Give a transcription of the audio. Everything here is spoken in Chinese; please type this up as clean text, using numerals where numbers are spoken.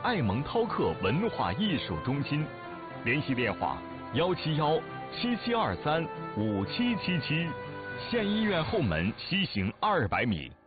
爱蒙涛克文化艺术中心，联系电话171-7723-5777，现医院后门西行200米。